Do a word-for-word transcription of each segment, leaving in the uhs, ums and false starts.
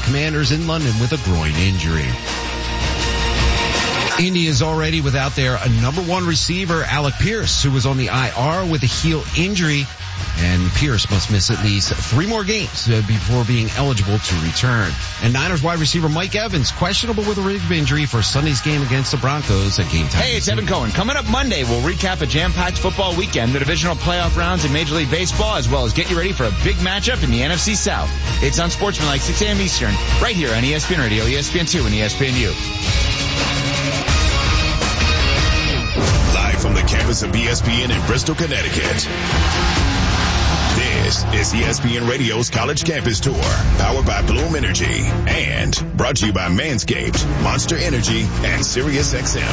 Commanders in London with a groin injury. Indy is already without their number one receiver, Alec Pierce, who was on the I R with a heel injury. And Pierce must miss at least three more games before being eligible to return. And Niners wide receiver Mike Evans, questionable with a rib injury for Sunday's game against the Broncos at game time. Hey, it's Evan Cohen. Coming up Monday, we'll recap a jam-packed football weekend, the divisional playoff rounds in Major League Baseball, as well as get you ready for a big matchup in the N F C South. It's on Sportsmanlike, six a.m. Eastern, right here on E S P N Radio, E S P N two, and E S P N U. Live from the campus of E S P N in Bristol, Connecticut. This is E S P N Radio's College Campus Tour, powered by Bloom Energy, and brought to you by Manscaped, Monster Energy, and SiriusXM.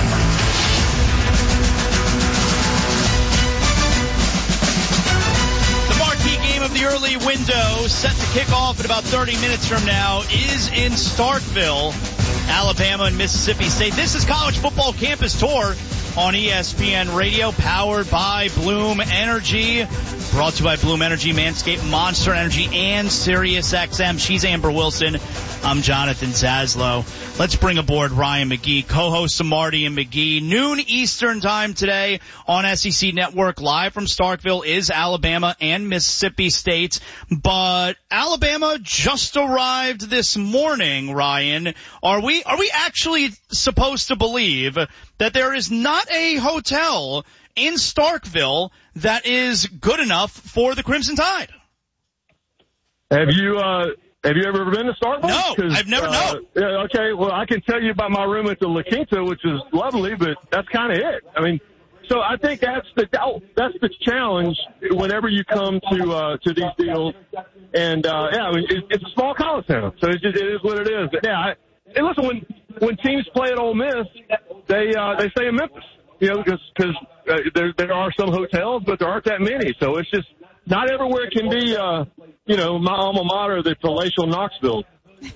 The marquee game of the early window, set to kick off in about thirty minutes from now, is in Starkville, Alabama and Mississippi State. This is College Football Campus Tour on E S P N Radio, powered by Bloom Energy. Brought to you by Bloom Energy, Manscaped, Monster Energy, and SiriusXM. She's Amber Wilson. I'm Jonathan Zaslow. Let's bring aboard Ryan McGee, co-host of Marty and McGee. Noon Eastern time today on S E C Network. Live from Starkville is Alabama and Mississippi State. But Alabama just arrived this morning, Ryan. Are we, are we actually supposed to believe that there is not a hotel in Starkville that is good enough for the Crimson Tide? Have you, uh, have you ever been to Starkville? No, I've never, uh, no. Yeah, okay, well, I can tell you about my room at the La Quinta, which is lovely, but that's kind of it. I mean, so I think that's the, that's the challenge whenever you come to, uh, to these deals. And, uh, yeah, I mean, it, it's a small college town, so it's just, it is what it is. But yeah, I, and listen, when, when teams play at Ole Miss, they, uh, they stay in Memphis, you know, because, because, uh, there, there are some hotels, but there aren't that many. So it's just, not everywhere can be, uh, you know, my alma mater, the palatial Knoxville.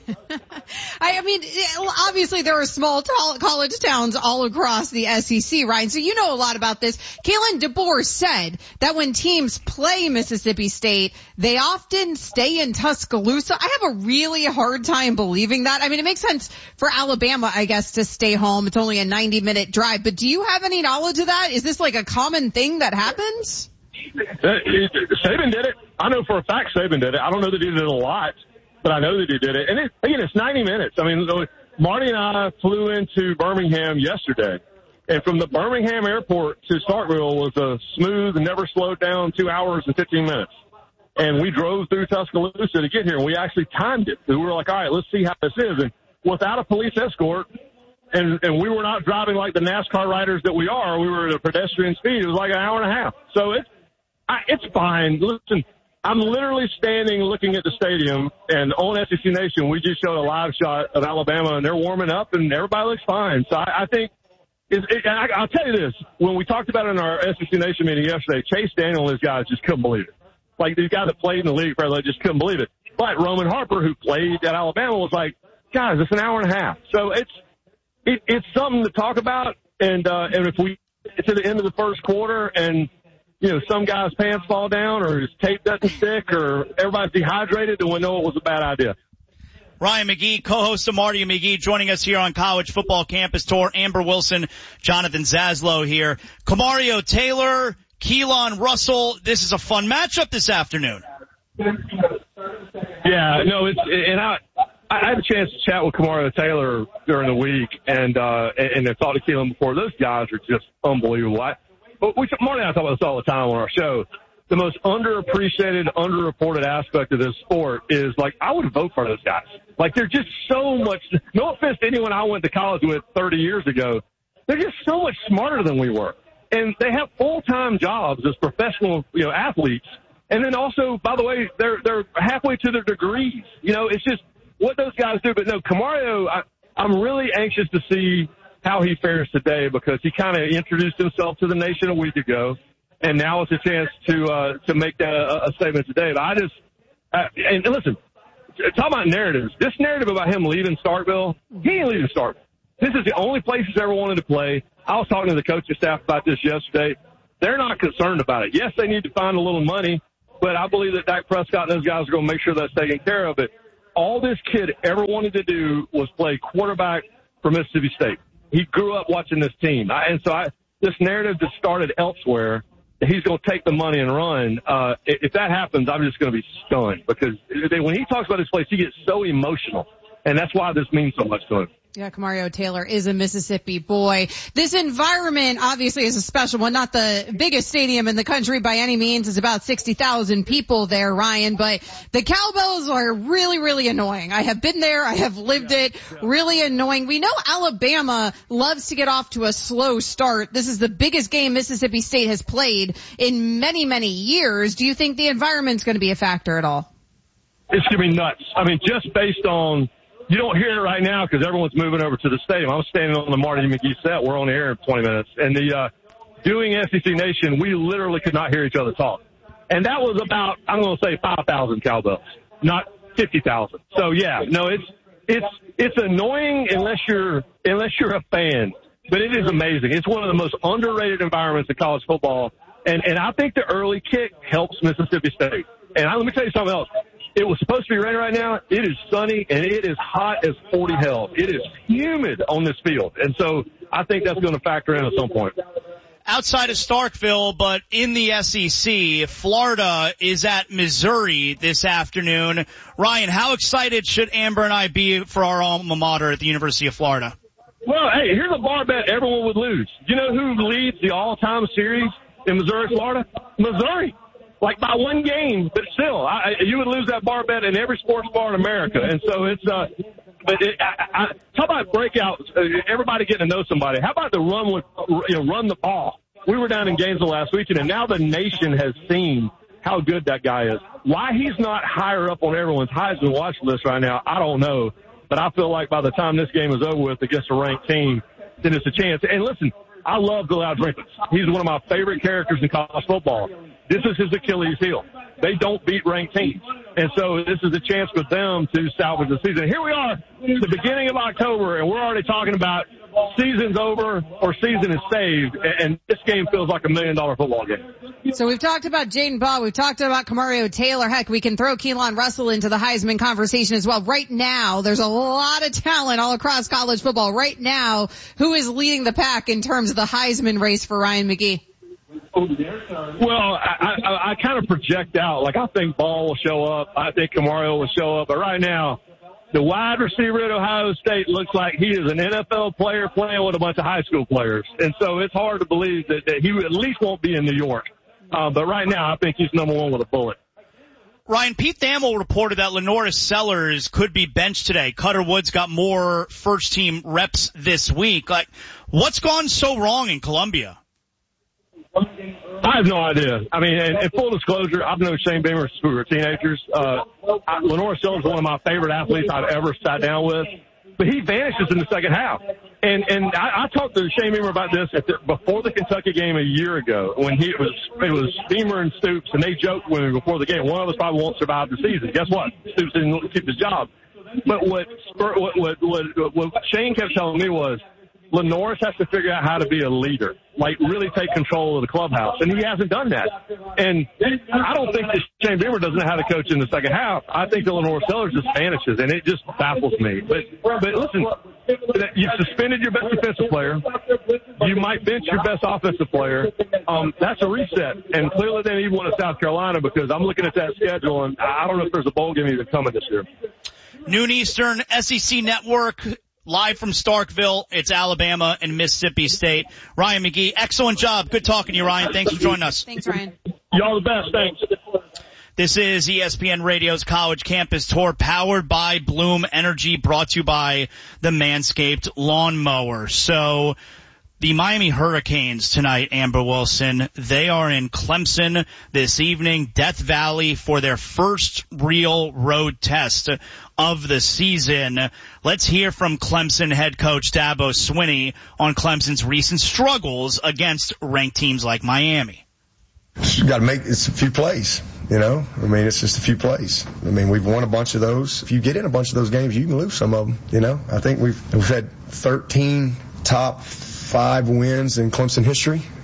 I mean, obviously there are small t- college towns all across the S E C, Ryan, so you know a lot about this. Kalen DeBoer said that when teams play Mississippi State, they often stay in Tuscaloosa. I have a really hard time believing that. I mean, it makes sense for Alabama, I guess, to stay home. It's only a ninety minute drive, but do you have any knowledge of that? Is this like a common thing that happens? Uh, it, Saban did it. I know for a fact Saban did it. I don't know that he did it a lot, but I know that he did it. And it, again, it's ninety minutes. I mean, Marty and I flew into Birmingham yesterday, and from the Birmingham airport to Starkville was a smooth, never slowed down two hours and fifteen minutes. And we drove through Tuscaloosa to get here, and we actually timed it. We were like, all right, let's see how this is. And without a police escort, and, and we were not driving like the NASCAR riders that we are. We were at a pedestrian speed. It was like an hour and a half. So it's, I, it's fine. Listen, I'm literally standing looking at the stadium, and on S E C Nation, we just showed a live shot of Alabama, and they're warming up, and everybody looks fine. So I, I think, it's, it, I, I'll tell you this, when we talked about it in our S E C Nation meeting yesterday, Chase Daniel and his guys just couldn't believe it. Like, these guys that played in the league, probably just couldn't believe it. But Roman Harper, who played at Alabama, was like, guys, it's an hour and a half. So it's it, it's something to talk about, and uh, and if we get to the end of the first quarter and you know, some guy's pants fall down or his tape doesn't stick or everybody's dehydrated, then we know it was a bad idea. Ryan McGee, co-host of Marty and McGee, joining us here on College Football Campus Tour. Amber Wilson, Jonathan Zaslow here. Kamario Taylor, Keelan Russell. This is a fun matchup this afternoon. Yeah, no, it's, and I, I had a chance to chat with Kamario Taylor during the week and, uh, and I talked to Keelan before. Those guys are just unbelievable. I, But we, Marty and I talk about this all the time on our show. The most underappreciated, underreported aspect of this sport is, like, I would vote for those guys. Like, they're just so much, no offense to anyone I went to college with thirty years ago, they're just so much smarter than we were. And they have full-time jobs as professional, you know, athletes. And then also, by the way, they're, they're halfway to their degrees. You know, it's just what those guys do. But no, Kamario, I, I'm really anxious to see how he fares today because he kind of introduced himself to the nation a week ago, and now it's a chance to uh, to make that a, a statement today. But I just uh, and listen, talk about narratives. This narrative about him leaving Starkville, he ain't leaving Starkville. This is the only place he's ever wanted to play. I was talking to the coaching staff about this yesterday. They're not concerned about it. Yes, they need to find a little money, but I believe that Dak Prescott and those guys are going to make sure that's taken care of. It. all this kid ever wanted to do was play quarterback for Mississippi State. He grew up watching this team. I, and so I, this narrative that started elsewhere, that he's going to take the money and run, uh, if that happens, I'm just going to be stunned because when he talks about this place, he gets so emotional. And that's why this means so much to him. Yeah, Camario Taylor is a Mississippi boy. This environment obviously is a special one, not the biggest stadium in the country by any means. It's about sixty thousand people there, Ryan, but the cowbells are really, really annoying. I have been there. I have lived it. Really annoying. We know Alabama loves to get off to a slow start. This is the biggest game Mississippi State has played in many, many years. Do you think the environment's going to be a factor at all? It's going to be nuts. I mean, just based on, you don't hear it right now because everyone's moving over to the stadium. I'm standing on the Marty McGee set. We're on the air in twenty minutes. And the, uh, doing S E C Nation, we literally could not hear each other talk. And that was about, I'm going to say five thousand cowbells, not fifty thousand. So yeah, no, it's, it's, it's annoying unless you're, unless you're a fan, but it is amazing. It's one of the most underrated environments in college football. And, and I think the early kick helps Mississippi State. And I, let me tell you something else. It was supposed to be raining right now. It is sunny, and it is hot as forty hell. It is humid on this field. And so I think that's going to factor in at some point. Outside of Starkville, but in the S E C, Florida is at Missouri this afternoon. Ryan, how excited should Amber and I be for our alma mater at the University of Florida? Well, hey, here's a bar bet everyone would lose. You know who leads the all-time series in Missouri, Florida? Missouri. Like by one game, but still, I, you would lose that bar bet in every sports bar in America. And so it's, uh, but it, I, I, how about breakouts? Uh, everybody getting to know somebody. How about the run with, you know, run the ball? We were down in Gainesville last weekend, and now the nation has seen how good that guy is. Why he's not higher up on everyone's Heisman watch list right now, I don't know. But I feel like by the time this game is over with against a ranked team, then it's a chance. And listen, I love Bilal Jenkins. He's one of my favorite characters in college football. This is his Achilles heel. They don't beat ranked teams. And so this is a chance for them to salvage the season. Here we are, the beginning of October, and we're already talking about season's over or season is saved, and this game feels like a million-dollar football game. So we've talked about Jaden Ball. We've talked about Camario Taylor. Heck, we can throw Keelan Russell into the Heisman conversation as well. Right now, there's a lot of talent all across college football. Right now, who is leading the pack in terms of the Heisman race for Ryan McGee? Well, I, I, I kind of project out. Like, I think Ball will show up. I think Camario will show up. But right now, the wide receiver at Ohio State looks like he is an N F L player playing with a bunch of high school players. And so it's hard to believe that, that he at least won't be in New York. Uh, but right now, I think he's number one with a bullet. Ryan, Pete Thamel reported that Lenoris Sellers could be benched today. Cutter Woods got more first-team reps this week. Like, what's gone so wrong in Columbia? I have no idea. I mean, and, and full disclosure, I've known Shane Beamer since we were teenagers. Uh, I, Lenoris Sellers is one of my favorite athletes I've ever sat down with. But he vanishes in the second half. And and I, I talked to Shane Beamer about this at the, before the Kentucky game a year ago when he it was it was Beamer and Stoops, and they joked with me before the game, one of us probably won't survive the season. Guess what? Stoops didn't keep his job. But what what what what, what Shane kept telling me was Lenoris has to figure out how to be a leader, like really take control of the clubhouse, and he hasn't done that. And I don't think that Shane Beamer doesn't know how to coach in the second half. I think that Lenoris Sellers just vanishes, and it just baffles me. But but listen, you've suspended your best defensive player. You might bench your best offensive player. Um, that's a reset, and clearly they need one in South Carolina because I'm looking at that schedule, and I don't know if there's a bowl game even coming this year. Noon Eastern, S E C Network. Live from Starkville, it's Alabama and Mississippi State. Ryan McGee, excellent job. Good talking to you, Ryan. Thanks for joining us. Thanks, Ryan. Y'all the best. Thanks. This is E S P N Radio's College Campus Tour, powered by Bloom Energy, brought to you by the Manscaped Lawnmower. So, the Miami Hurricanes tonight, Amber Wilson, they are in Clemson this evening, Death Valley, for their first real road test of the season. Let's hear from Clemson head coach Dabo Swinney on Clemson's recent struggles against ranked teams like Miami. You got to make it's a few plays, you know. I mean, it's just a few plays. I mean, we've won a bunch of those. If you get in a bunch of those games, you can lose some of them. You know, I think we've we've had thirteen top five wins in Clemson history.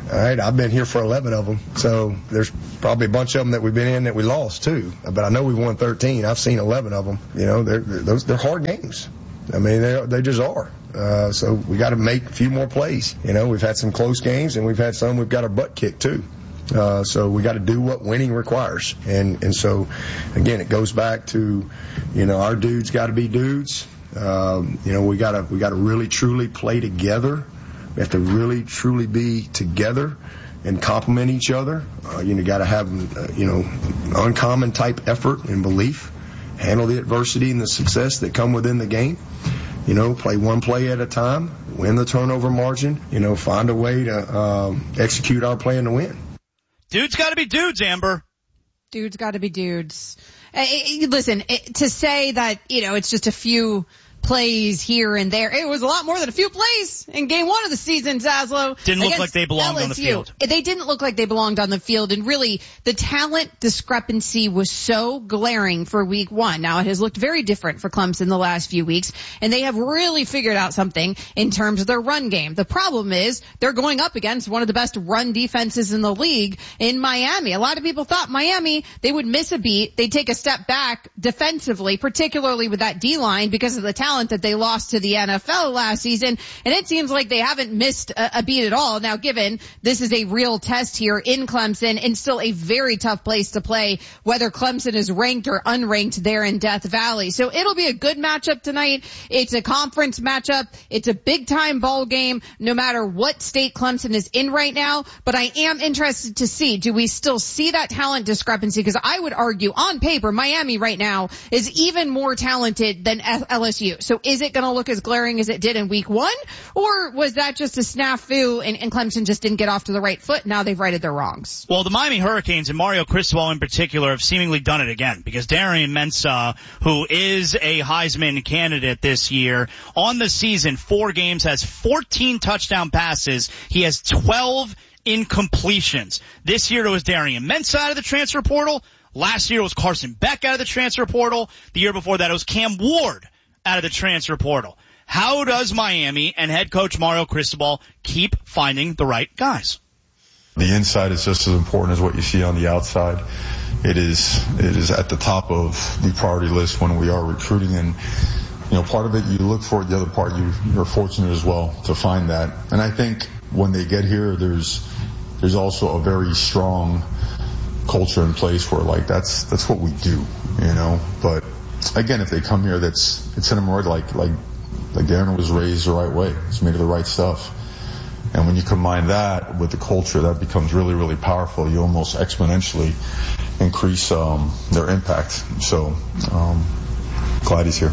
All right, I've been here for eleven of them, so there's probably a bunch of them that we've been in that we lost too. But I know we won thirteen. I've seen eleven of them. You know, they're they're, those, they're hard games. I mean, they they just are. Uh, so we got to make a few more plays. You know, we've had some close games, and we've had some we've got our butt kicked too. Uh, so we got to do what winning requires. And and so again, it goes back to, you know, our dudes got to be dudes. Um, you know, we got to we got to really truly play together. We have to really, truly be together and complement each other. Uh, you know, got to have, uh, you know, uncommon type effort and belief. Handle the adversity and the success that come within the game. You know, play one play at a time. Win the turnover margin. You know, find a way to um, execute our plan to win. Dudes got to be dudes, Amber. Dudes got to be dudes. Uh, listen, it, to say that, you know, it's just a few plays here and there. It was a lot more than a few plays in game one of the season, Zaslow. Didn't look like they belonged L S U. on the field. They didn't look like they belonged on the field, and really the talent discrepancy was so glaring for week one. Now it has looked very different for Clemson the last few weeks, and they have really figured out something in terms of their run game. The problem is they're going up against one of the best run defenses in the league in Miami. A lot of people thought Miami, they would miss a beat. They'd take a step back defensively, particularly with that D-line because of the talent that they lost to the N F L last season, and it seems like they haven't missed a, a beat at all. Now, given this is a real test here in Clemson and still a very tough place to play, whether Clemson is ranked or unranked there in Death Valley. So it'll be a good matchup tonight. It's a conference matchup. It's a big-time ball game, no matter what state Clemson is in right now. But I am interested to see, do we still see that talent discrepancy? Because I would argue, on paper, Miami right now is even more talented than L S U. So is it going to look as glaring as it did in week one? Or was that just a snafu and, and Clemson just didn't get off to the right foot? Now they've righted their wrongs. Well, the Miami Hurricanes and Mario Cristobal in particular have seemingly done it again, because Darian Mensah, who is a Heisman candidate this year, on the season, four games, has fourteen touchdown passes. He has twelve incompletions. This year it was Darian Mensah out of the transfer portal. Last year it was Carson Beck out of the transfer portal. The year before that it was Cam Ward out of the transfer portal. How does Miami and head coach Mario Cristobal keep finding the right guys? The inside is just as important as what you see on the outside. It is, it is at the top of the priority list when we are recruiting, and, you know, part of it you look for it, the other part you, you're fortunate as well to find that. And I think when they get here, there's, there's also a very strong culture in place where, like, that's, that's what we do, you know, but again, if they come here, that's, it's in them right, like, like, like Darren was raised the right way. He's made of the right stuff. And when you combine that with the culture, that becomes really, really powerful. You almost exponentially increase, um, their impact. So, um, glad he's here.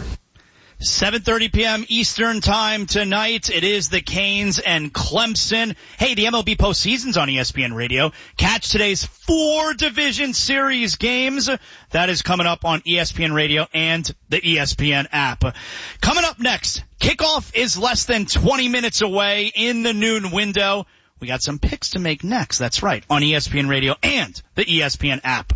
seven thirty p.m. Eastern time tonight. It is the Canes and Clemson. Hey, the M L B postseason's on E S P N Radio. Catch today's four division series games. That is coming up on E S P N Radio and the E S P N app. Coming up next, kickoff is less than twenty minutes away in the noon window. We got some picks to make next. That's right, on E S P N Radio and the E S P N app.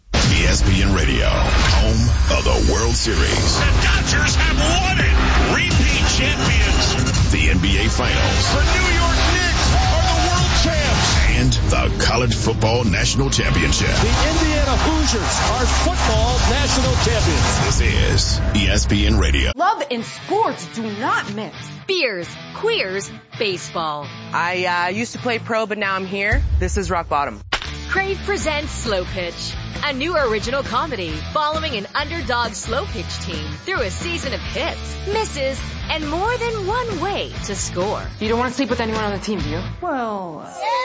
E S P N Radio, home of the World Series. The Dodgers have won it. Repeat champions. The N B A Finals. The New York Knicks are the world champs. And the College Football National Championship. The Indiana Hoosiers are football national champions. This is E S P N Radio. Love and sports do not mix. Beers, queers, baseball. I uh, used to play pro, but now I'm here. This is rock bottom. Crave presents Slow Pitch, a new original comedy following an underdog slow pitch team through a season of hits, misses, and more than one way to score. You don't want to sleep with anyone on the team, do you? Well,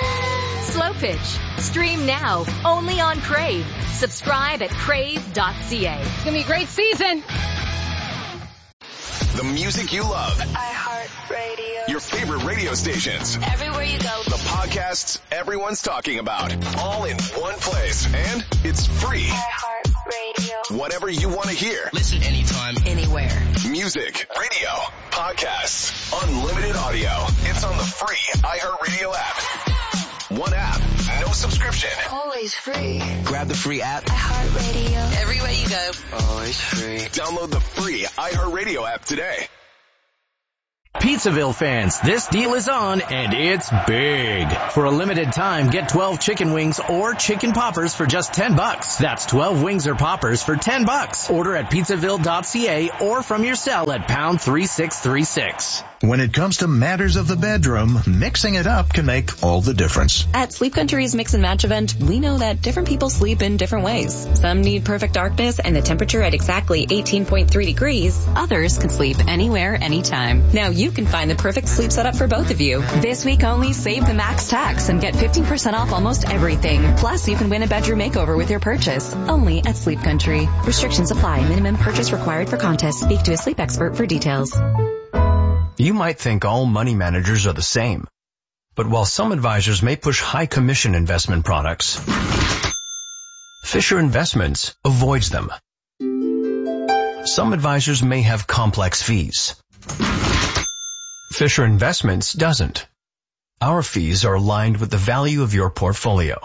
Slow Pitch. Stream now, only on Crave. Subscribe at crave dot c a. It's going to be a great season. The music you love. iHeartRadio. Your favorite radio stations. Everywhere you go. The podcasts everyone's talking about. All in one place. And it's free. iHeartRadio. Whatever you want to hear. Listen anytime, anywhere. Music, radio, podcasts, unlimited audio. It's on the free iHeartRadio app. One app, no subscription. Always free. Grab the free app. iHeartRadio. Everywhere you go. Always free. Download the free iHeartRadio app today. Pizzaville fans, this deal is on, and it's big. For a limited time, get twelve chicken wings or chicken poppers for just ten bucks. That's twelve wings or poppers for ten bucks. Order at pizzaville dot c a or from your cell at pound three six three six. When it comes to matters of the bedroom, mixing it up can make all the difference. At Sleep Country's Mix and Match event, we know that different people sleep in different ways. Some need perfect darkness and the temperature at exactly eighteen point three degrees. Others can sleep anywhere, anytime. Now you can find the perfect sleep setup for both of you. This week only, save the max tax and get fifteen percent off almost everything. Plus, you can win a bedroom makeover with your purchase. Only at Sleep Country. Restrictions apply. Minimum purchase required for contest. Speak to a sleep expert for details. You might think all money managers are the same. But while some advisors may push high commission investment products, Fisher Investments avoids them. Some advisors may have complex fees. Fisher Investments doesn't. Our fees are aligned with the value of your portfolio.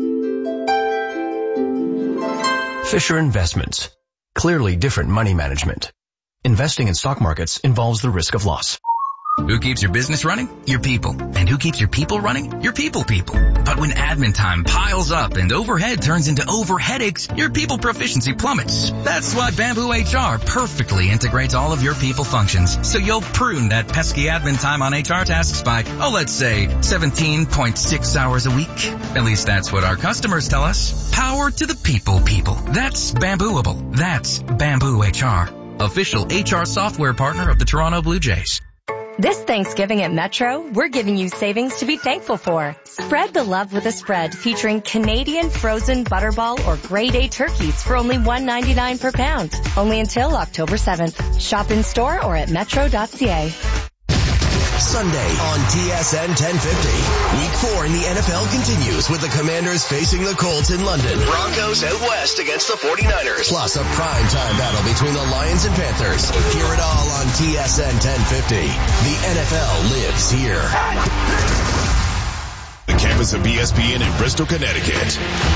Fisher Investments. Clearly different money management. Investing in stock markets involves the risk of loss. Who keeps your business running? Your people. And who keeps your people running? Your people people. But when admin time piles up and overhead turns into over headaches, your people proficiency plummets. That's why Bamboo H R perfectly integrates all of your people functions. So you'll prune that pesky admin time on H R tasks by, oh, let's say seventeen point six hours a week. At least that's what our customers tell us. Power to the people people. That's Bambooable. That's Bamboo H R. Official H R software partner of the Toronto Blue Jays. This Thanksgiving at Metro, we're giving you savings to be thankful for. Spread the love with a spread featuring Canadian frozen butterball or grade A turkeys for only one ninety-nine per pound. Only until October seventh. Shop in store or at metro dot c a. Sunday on T S N ten fifty. Week four in the N F L continues with the Commanders facing the Colts in London. Broncos out west against the forty-niners. Plus a primetime battle between the Lions and Panthers. Hear it all on T S N ten fifty. The N F L lives here. The campus of E S P N in Bristol, Connecticut.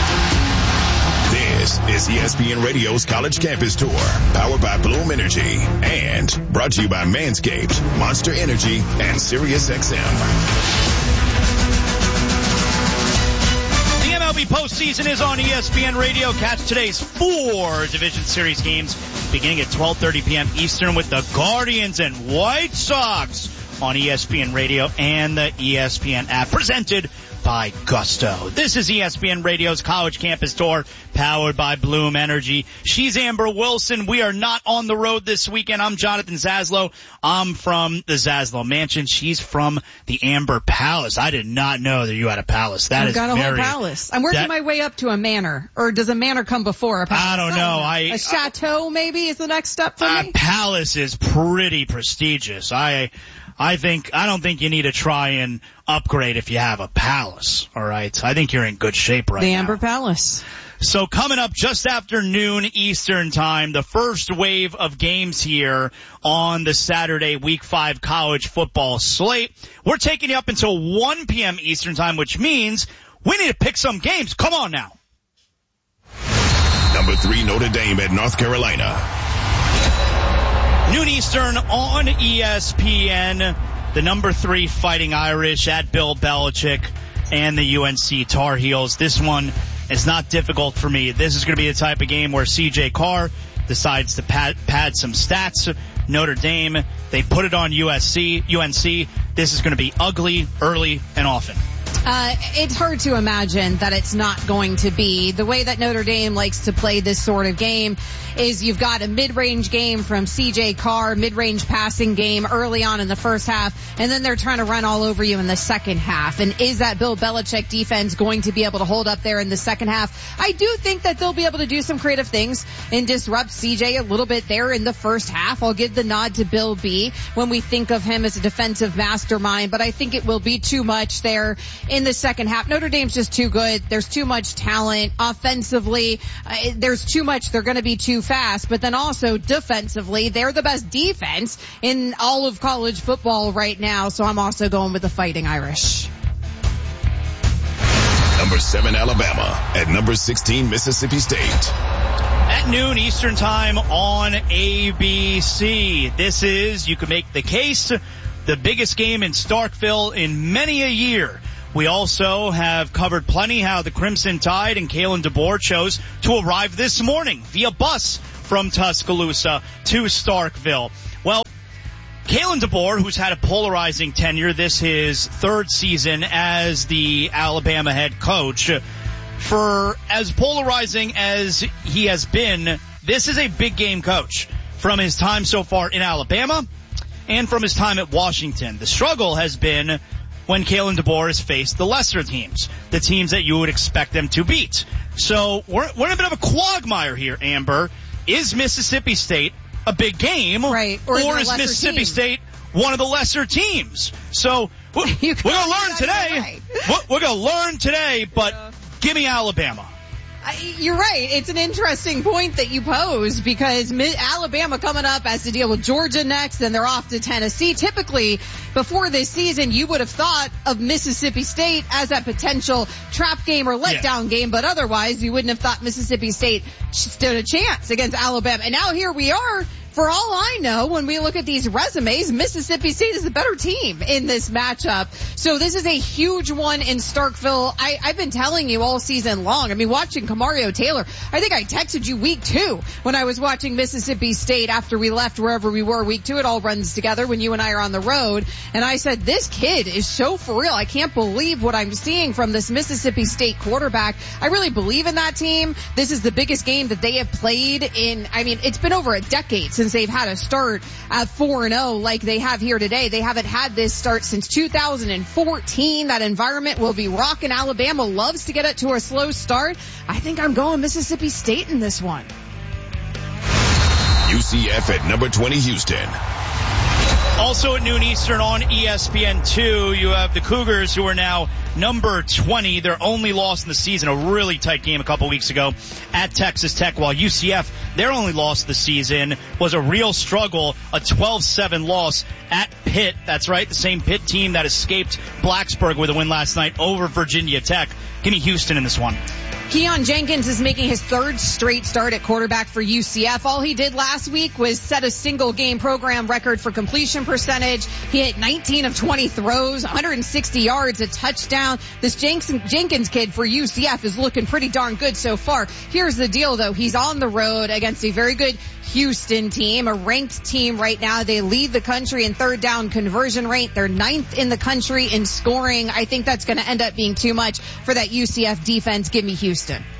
This is E S P N Radio's College Campus Tour, powered by Bloom Energy, and brought to you by Manscaped, Monster Energy, and Sirius X M. The M L B postseason is on E S P N Radio. Catch today's four Division Series games beginning at twelve thirty p.m. Eastern with the Guardians and White Sox on E S P N Radio and the E S P N app, presented by Gusto. This is E S P N Radio's College Campus Tour, powered by Bloom Energy. She's Amber Wilson. We are not on the road this weekend. I'm Jonathan Zaslow. I'm from the Zaslow Mansion. She's from the Amber Palace. I did not know that you had a palace. That I've is got a very, whole palace. I'm working that, my way up to a manor. Or does a manor come before a palace? I don't know. I, a chateau maybe is the next step for a me? A palace is pretty prestigious. I... I think, I don't think you need to try and upgrade if you have a palace, alright? I think you're in good shape right now. The Amber Palace. So coming up just after noon Eastern time, the first wave of games here on the Saturday week five college football slate. We're taking you up until one p.m. Eastern time, which means we need to pick some games. Come on now. Number three, Notre Dame at North Carolina. Noon Eastern on E S P N, the number three Fighting Irish at Bill Belichick and the U N C Tar Heels. This one is not difficult for me. This is going to be the type of game where C J Carr decides to pad, pad some stats. Notre Dame, they put it on U S C, U N C. This is going to be ugly, early, and often. Uh, it's hard to imagine that it's not going to be. The way that Notre Dame likes to play this sort of game is you've got a mid-range game from C J Carr, mid-range passing game early on in the first half, and then they're trying to run all over you in the second half. And is that Bill Belichick defense going to be able to hold up there in the second half? I do think that they'll be able to do some creative things and disrupt C J a little bit there in the first half. I'll give the nod to Bill B when we think of him as a defensive mastermind, but I think it will be too much there in the second half. Notre Dame's just too good. There's too much talent offensively. Uh, there's too much. They're going to be too fast, but then also defensively, they're the best defense in all of college football right now. So I'm also going with the Fighting Irish. Number seven, Alabama at number sixteen, Mississippi State. At noon Eastern time on A B C. This is, you can make the case the biggest game in Starkville in many a year. We also have covered plenty how the Crimson Tide and Kalen DeBoer chose to arrive this morning via bus from Tuscaloosa to Starkville. Well, Kalen DeBoer, who's had a polarizing tenure, this his third season as the Alabama head coach. For as polarizing as he has been, this is a big game coach from his time so far in Alabama and from his time at Washington. The struggle has been when Kalen DeBoer has faced the lesser teams, the teams that you would expect them to beat. So we're, we're in a bit of a quagmire here, Amber. Is Mississippi State a big game? Right. Or is, or is Mississippi team? State one of the lesser teams? So we're, we're going to learn today. Right. We're, we're going to learn today, but yeah. Give me Alabama. You're right. It's an interesting point that you pose because Alabama coming up has to deal with Georgia next, and they're off to Tennessee. Typically, before this season, you would have thought of Mississippi State as a potential trap game or letdown yeah. game, but otherwise you wouldn't have thought Mississippi State stood a chance against Alabama. And now here we are. For all I know, when we look at these resumes, Mississippi State is the better team in this matchup. So this is a huge one in Starkville. I, I've been telling you all season long. I mean, watching Kamario Taylor, I think I texted you week two when I was watching Mississippi State after we left wherever we were. Week two, it all runs together when you and I are on the road. And I said, this kid is so for real. I can't believe what I'm seeing from this Mississippi State quarterback. I really believe in that team. This is the biggest game that they have played in, I mean, it's been over a decade since they've had a start at four and oh like they have here today. They haven't had this start since two thousand fourteen. That environment will be rocking. Alabama loves to get it to a slow start. I think I'm going Mississippi State in this one. U C F at number twenty, Houston. Also at noon Eastern on E S P N two, you have the Cougars, who are now number twenty. Their only loss in the season, a really tight game a couple weeks ago at Texas Tech, while U C F, their only loss of the season was a real struggle, a twelve seven loss at Pitt. That's right, the same Pitt team that escaped Blacksburg with a win last night over Virginia Tech. Give me Houston in this one. Keon Jenkins is making his third straight start at quarterback for U C F. All he did last week was set a single game program record for completion percentage. He hit nineteen of twenty throws, one hundred sixty yards, a touchdown. This Jenkins kid for U C F is looking pretty darn good so far. Here's the deal though. He's on the road against a very good Houston team, a ranked team right now. They lead the country in third down conversion rate. They're ninth in the country in scoring. I think that's going to end up being too much for that U C F defense. Give me Houston.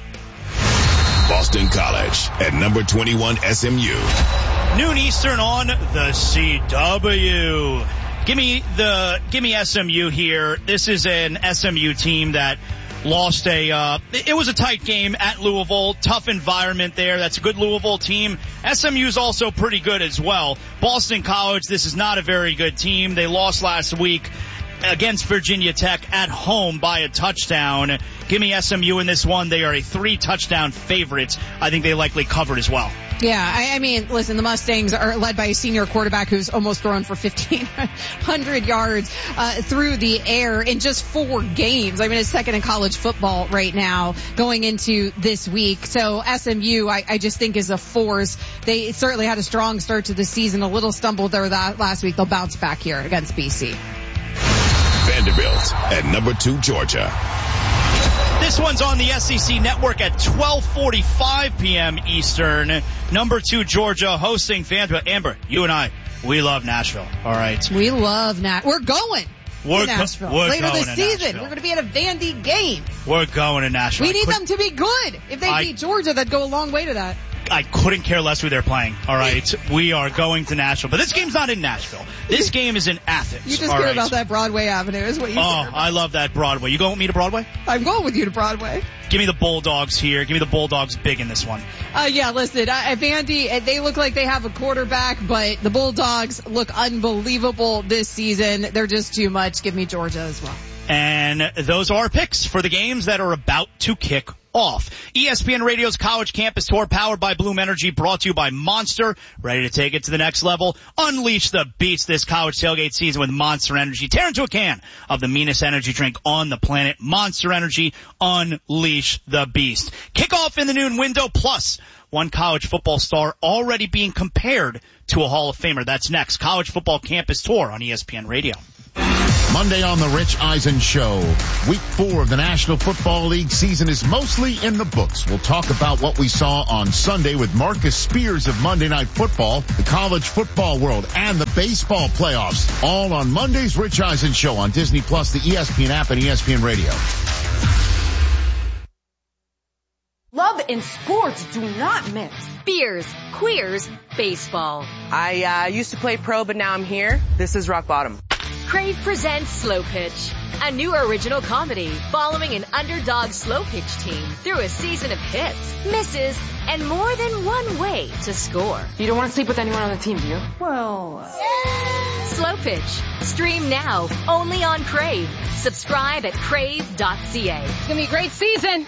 Boston College at number twenty-one, S M U. Noon Eastern on the C W. Give me the, give me S M U here. This is an S M U team that lost a, uh, it was a tight game at Louisville. Tough environment there. That's a good Louisville team. S M U is also pretty good as well. Boston College, this is not a very good team. They lost last week against Virginia Tech at home by a touchdown. Give me S M U in this one. They are a three touchdown favorite. I think they likely covered as well. Yeah, I, I mean, listen, the Mustangs are led by a senior quarterback who's almost thrown for fifteen hundred yards uh, through the air in just four games. I mean, it's second in college football right now going into this week. So S M U, I, I just think is a force. They certainly had a strong start to the season, a little stumbled there that last week. They'll bounce back here against B C. Vanderbilt at number two, Georgia. This one's on the S E C Network at twelve forty-five p.m. Eastern. Number two, Georgia, hosting Vanderbilt. Amber, you and I, we love Nashville. All right. We love Nashville. We're going we're to Nashville. Go- we're Later going this to season. Nashville. We're going to be at a Vandy game. We're going to Nashville. We need them to be good. If they I, beat Georgia, that'd go a long way to that. I couldn't care less who they're playing. All right. We are going to Nashville. But this game's not in Nashville. This game is in Athens. You just all care right. about that Broadway Avenue is what you Oh, care about. I love that Broadway. You going with me to Broadway? I'm going with you to Broadway. Give me the Bulldogs here. Give me the Bulldogs big in this one. Uh, yeah, listen, uh, Vandy, they look like they have a quarterback, but the Bulldogs look unbelievable this season. They're just too much. Give me Georgia as well. And those are our picks for the games that are about to kick off. E S P N Radio's College Campus Tour, powered by Bloom Energy, brought to you by Monster. Ready to take it to the next level? Unleash the beats this college tailgate season with Monster Energy. Tear into a can of the meanest energy drink on the planet. Monster Energy, unleash the beast. Kickoff in the noon window, plus one college football star already being compared to a Hall of Famer. That's next. College Football Campus Tour on E S P N Radio. Monday on the Rich Eisen Show. Week four of the National Football League season is mostly in the books. We'll talk about what we saw on Sunday with Marcus Spears of Monday Night Football, the college football world, and the baseball playoffs. All on Monday's Rich Eisen Show on Disney Plus, the E S P N app, and E S P N Radio. Love and sports do not mix. Beers, queers, baseball. I uh, used to play pro, but now I'm here. This is rock bottom. Crave presents Slow Pitch, a new original comedy following an underdog slow pitch team through a season of hits, misses, and more than one way to score. You don't want to sleep with anyone on the team, do you? Well, uh... Slow Pitch. Stream now, only on Crave. Subscribe at crave dot c a. It's gonna be a great season.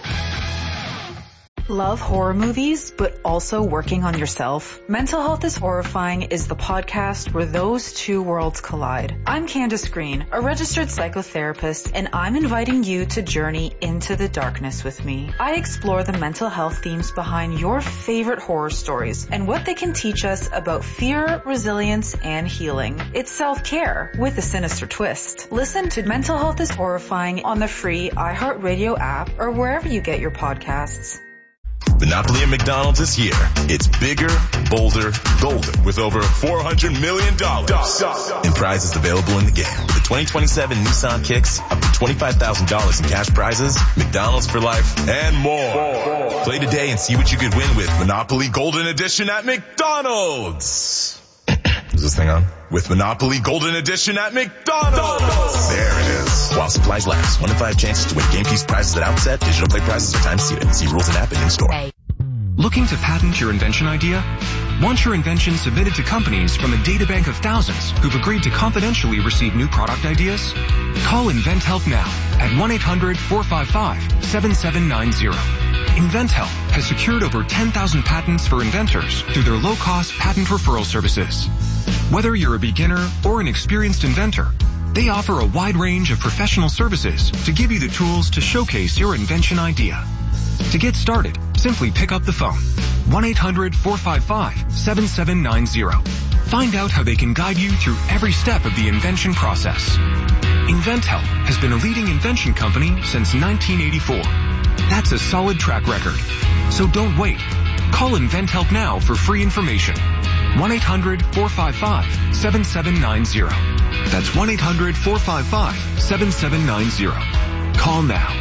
Love horror movies, but also working on yourself? Mental Health is Horrifying is the podcast where those two worlds collide. I'm Candace Green, a registered psychotherapist, and I'm inviting you to journey into the darkness with me. I explore the mental health themes behind your favorite horror stories and what they can teach us about fear, resilience, and healing. It's self-care with a sinister twist. Listen to Mental Health is Horrifying on the free iHeartRadio app or wherever you get your podcasts. Monopoly at McDonald's is here. It's bigger, bolder, golden with over four hundred million dollars in prizes available in the game. With the twenty twenty-seven Nissan Kicks, up to twenty-five thousand dollars in cash prizes, McDonald's for life, and more. Play today and see what you could win with Monopoly Golden Edition at McDonald's. Is this thing on? With Monopoly Golden Edition at McDonald's. There it is. While supplies last. One in five chances to win game piece prizes at outset. Digital play prizes are time seated. See rules and app and in-store. Looking to patent your invention idea? Want your invention submitted to companies from a databank of thousands who've agreed to confidentially receive new product ideas? Call InventHelp now at one eight hundred four five five seven seven nine zero. InventHelp has secured over ten thousand patents for inventors through their low-cost patent referral services. Whether you're a beginner or an experienced inventor, they offer a wide range of professional services to give you the tools to showcase your invention idea. To get started, simply pick up the phone. one eight hundred four five five seven seven nine zero. Find out how they can guide you through every step of the invention process. InventHelp has been a leading invention company since nineteen eighty-four. That's a solid track record. So don't wait. Call InventHelp now for free information. one eight hundred four five five seven seven nine zero. That's one eight hundred four five five seven seven nine zero. Call now.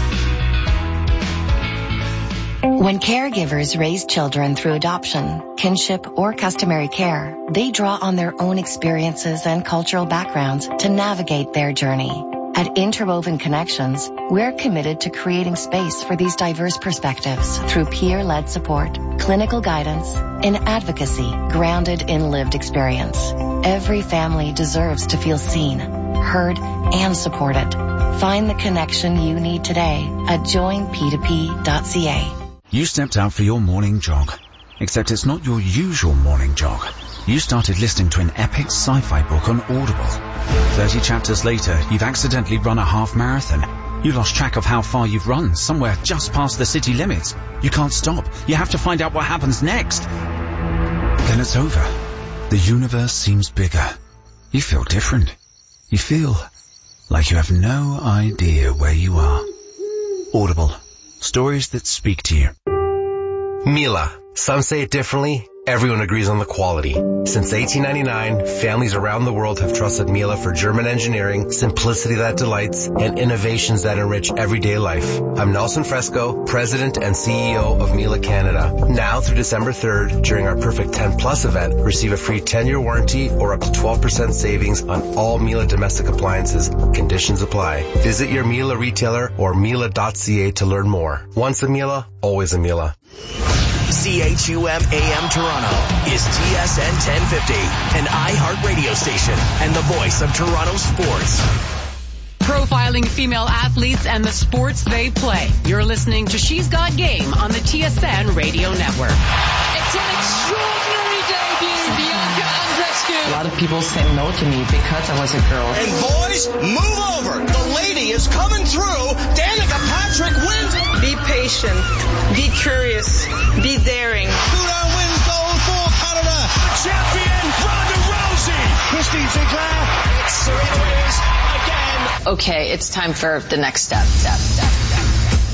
When caregivers raise children through adoption, kinship, or customary care, they draw on their own experiences and cultural backgrounds to navigate their journey. At Interwoven Connections, we're committed to creating space for these diverse perspectives through peer-led support, clinical guidance, and advocacy grounded in lived experience. Every family deserves to feel seen, heard, and supported. Find the connection you need today at join p two p dot c a. You stepped out for your morning jog, except it's not your usual morning jog. You started listening to an epic sci-fi book on Audible. Thirty chapters later, you've accidentally run a half marathon. You lost track of how far you've run, somewhere just past the city limits. You can't stop. You have to find out what happens next. Then it's over. The universe seems bigger. You feel different. You feel like you have no idea where you are. Audible. Stories that speak to you. Miele. Some say it differently. Everyone agrees on the quality. Since eighteen ninety-nine, families around the world have trusted Miele for German engineering, simplicity that delights, and innovations that enrich everyday life. I'm Nelson Fresco, President and C E O of Miele Canada. Now through December third, during our Perfect ten Plus event, receive a free ten-year warranty or up to twelve percent savings on all Miele domestic appliances. Conditions apply. Visit your Miele retailer or miele dot c a to learn more. Once a Miele, always a Miele. C H U M A M Toronto is T S N ten fifty, an iHeart radio station and the voice of Toronto sports. profiling female athletes and the sports they play. You're listening to She's Got Game on the T S N Radio Network. It's an extraordinary debut, Bianca Andreescu. A lot of people say no to me because I was a girl. And boys, move over. The lady is coming through. Danica Patrick wins. Be patient. Be curious. Be daring. Shootout wins gold for Canada. The champion, Ronda Rousey. Christine Sinclair. It's Serena Williams again. Okay, it's time for the next step. Step, step, step.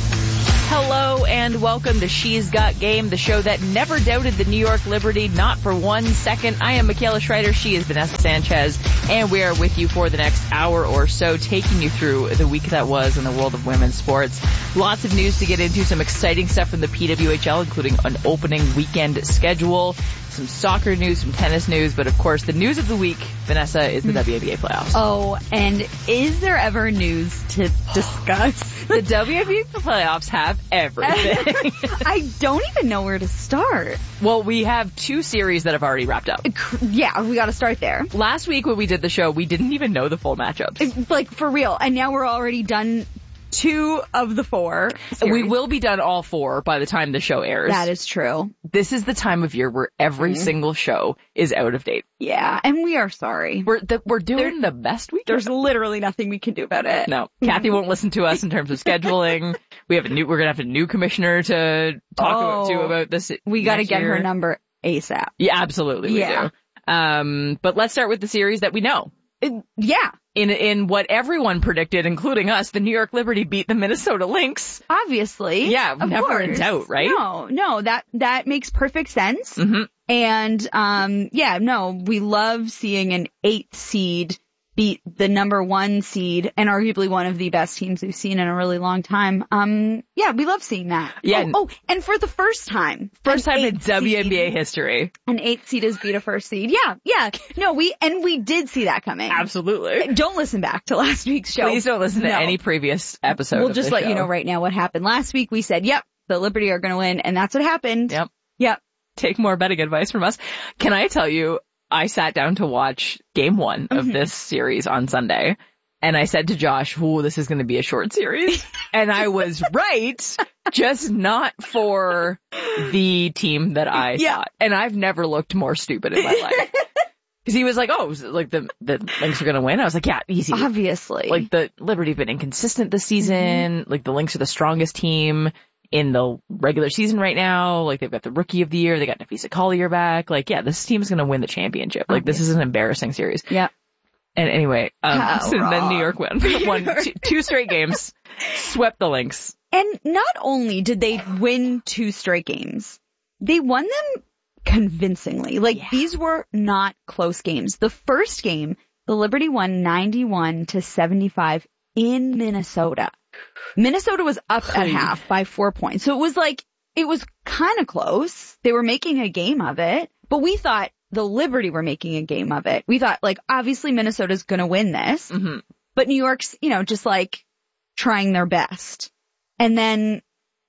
Hello and welcome to She's Got Game, the show that never doubted the New York Liberty, not for one second. I am Michaela Schreider, she is Vanessa Sanchez, and we are with you for the next hour or so, taking you through the week that was in the world of women's sports. Lots of news to get into, some exciting stuff from the P W H L, including an opening weekend schedule, some soccer news, some tennis news, but of course the news of the week, Vanessa, is the W N B A playoffs. Oh, and is there ever news to discuss? The W N B A playoffs have everything. I don't even know where to start. Well, we have two series that have already wrapped up. Yeah, we got to start there. Last week when we did the show, we didn't even know the full matchups. Like, for real. And now we're already done two of the four series. We will be done all four by the time the show airs. That is true. This is the time of year where every mm-hmm. single show is out of date. Yeah, and we are sorry. We're the, we're doing there, the best we can. There's literally nothing we can do about it. No, Kathy won't listen to us in terms of scheduling. We have a new. We're gonna have a new commissioner to talk oh, about, to about this. We got to get year. her number ASAP. Yeah, absolutely. We yeah. do. Um, but let's start with the series that we know. It, yeah. In in what everyone predicted, including us, the New York Liberty beat the Minnesota Lynx. Obviously. Yeah, of never course. in doubt, right? No, no, that, that makes perfect sense. Mm-hmm. And, um, yeah, no, we love seeing an eighth seed beat the number one seed and arguably one of the best teams we've seen in a really long time. Um, yeah, we love seeing that. Yeah. Oh, oh and for the first time. First time in W N B A seed, history. An eighth seed has beat a first seed. Yeah, yeah. No, we, and we did see that coming. Absolutely. Don't listen back to last week's show. Please don't listen no. to any previous episode. We'll of just the let show. you know right now what happened. Last week we said, yep, the Liberty are going to win, and that's what happened. Yep. Yep. Take more betting advice from us. Can I tell you, I sat down to watch game one of mm-hmm. this series on Sunday, and I said to Josh, ooh, this is going to be a short series. And I was right, just not for the team that I yeah. thought. And I've never looked more stupid in my life. Because he was like, oh, like the, the Lynx are going to win. I was like, yeah, easy. Obviously. Like the Liberty have been inconsistent this season. Mm-hmm. Like the Lynx are the strongest team in the regular season right now. Like they've got the rookie of the year. They got Nafisa Collier back. Like, yeah, this team is going to win the championship. Like this is an embarrassing series. Yeah. And anyway, um, How so wrong. then New York won, won two, two straight games, swept the Lynx. And not only did they win two straight games, they won them convincingly. Like yeah. these were not close games. The first game, the Liberty won ninety-one to seventy-five in Minnesota. Minnesota was up at half by four points. So it was like, it was kind of close. They were making a game of it, but we thought the Liberty were making a game of it. We thought, like, obviously Minnesota's going to win this, mm-hmm. but New York's, you know, just like trying their best. And then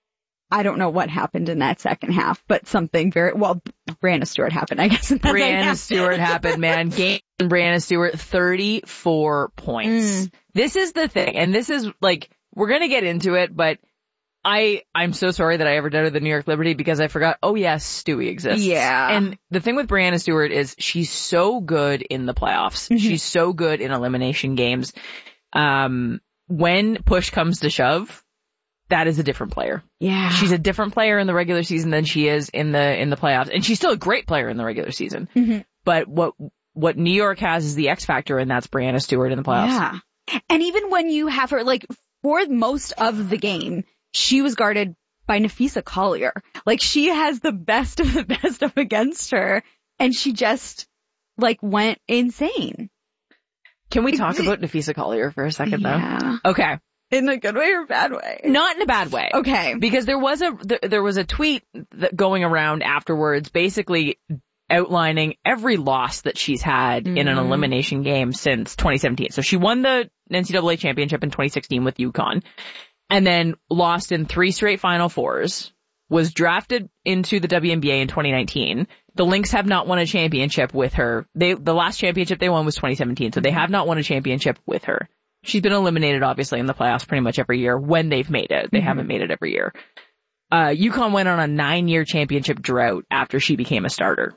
I don't know what happened in that second half, but something very, well, Brianna Stewart happened, I guess. In that Brianna Stewart happened, man. Game Brianna Stewart, thirty-four points. Mm. This is the thing, and this is like, we're going to get into it, but I, I'm so sorry that I ever doubted the New York Liberty because I forgot, oh yes, Stewie exists. Yeah. And the thing with Brianna Stewart is she's so good in the playoffs. Mm-hmm. She's so good in elimination games. Um, when push comes to shove, that is a different player. Yeah. She's a different player in the regular season than she is in the, in the playoffs. And she's still a great player in the regular season. Mm-hmm. But what, what New York has is the X factor, and that's Brianna Stewart in the playoffs. Yeah. And even when you have her, like, for most of the game, she was guarded by Nafisa Collier. Like, she has the best of the best up against her, and she just, like, went insane. Can we talk about Nafisa Collier for a second, yeah. though? Okay. In a good way or bad way? Not in a bad way. Okay. Because there was a, there, there was a tweet that going around afterwards, basically outlining every loss that she's had mm-hmm. in an elimination game since twenty seventeen. So she won the N C double A championship in twenty sixteen with UConn, and then lost in three straight Final Fours, was drafted into the W N B A in twenty nineteen. The Lynx have not won a championship with her. They, the last championship they won was twenty seventeen, so they have not won a championship with her. She's been eliminated, obviously, in the playoffs pretty much every year when they've made it. They mm-hmm. haven't made it every year. Uh, UConn went on a nine-year championship drought after she became a starter.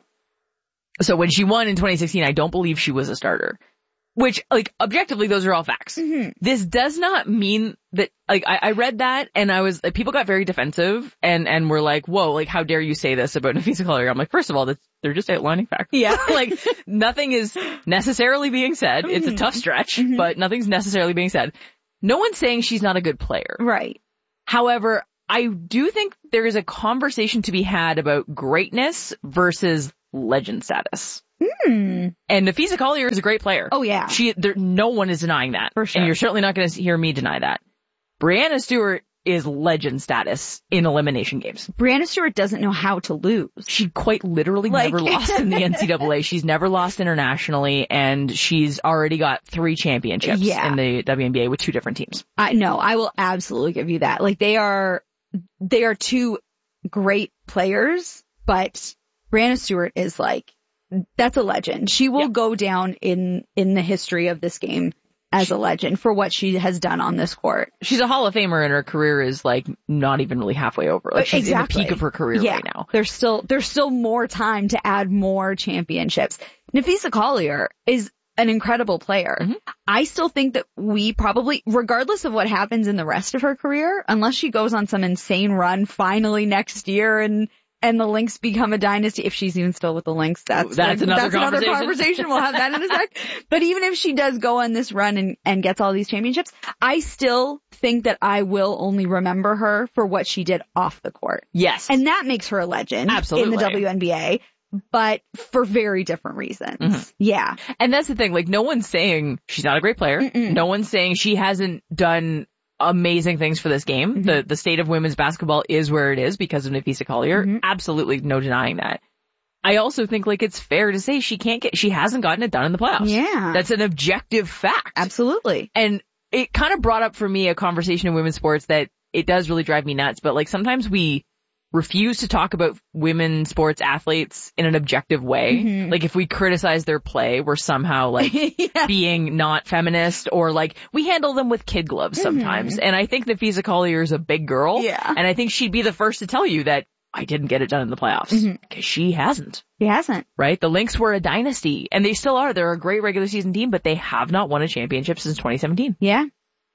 So when she won in twenty sixteen, I don't believe she was a starter. Which, like, objectively, those are all facts. Mm-hmm. This does not mean that, like, I, I read that and I was, like, people got very defensive and, and were like, whoa, like, how dare you say this about Napheesa Collier? I'm like, first of all, that's, they're just outlining facts. Yeah. Like, nothing is necessarily being said. Mm-hmm. It's a tough stretch, mm-hmm. but nothing's necessarily being said. No one's saying she's not a good player. Right. However, I do think there is a conversation to be had about greatness versus legend status. Hmm. And Napheesa Collier is a great player. Oh, yeah. She, there, no one is denying that. For sure. And you're certainly not going to hear me deny that. Breanna Stewart is legend status in elimination games. Breanna Stewart doesn't know how to lose. She quite literally like... never lost in the N C double A. She's never lost internationally, and she's already got three championships yeah. in the W N B A with two different teams. I know. I will absolutely give you that. Like, they are, they are two great players, but Breanna Stewart is like, that's a legend. She will yep. go down in, in the history of this game as a legend for what she has done on this court. She's a Hall of Famer and her career is like not even really halfway over. Like she's exactly. in the peak of her career yeah. right now. There's still, there's still more time to add more championships. Napheesa Collier is an incredible player. Mm-hmm. I still think that we probably, regardless of what happens in the rest of her career, unless she goes on some insane run finally next year and And the Lynx become a dynasty, if she's even still with the Lynx, that's, that's, like, another, that's conversation. another conversation. We'll have that in a sec. But even if she does go on this run and, and gets all these championships, I still think that I will only remember her for what she did off the court. Yes. And that makes her a legend Absolutely. in the W N B A, but for very different reasons. Mm-hmm. Yeah. And that's the thing, like no one's saying she's not a great player. Mm-mm. No one's saying she hasn't done amazing things for this game. Mm-hmm. The the state of women's basketball is where it is because of Napheesa Collier. Mm-hmm. Absolutely no denying that. I also think like it's fair to say she can't get, she hasn't gotten it done in the playoffs. Yeah. That's an objective fact. Absolutely. And it kind of brought up for me a conversation in women's sports that it does really drive me nuts, but like sometimes we refuse to talk about women sports athletes in an objective way. Mm-hmm. Like if we criticize their play, we're somehow like yeah. being not feminist, or like we handle them with kid gloves sometimes. Mm-hmm. And I think Napheesa Collier is a big girl. Yeah. And I think she'd be the first to tell you that I didn't get it done in the playoffs. Mm-hmm. Because she hasn't. She hasn't. Right? The Lynx were a dynasty, and they still are. They're a great regular season team, but they have not won a championship since twenty seventeen. Yeah.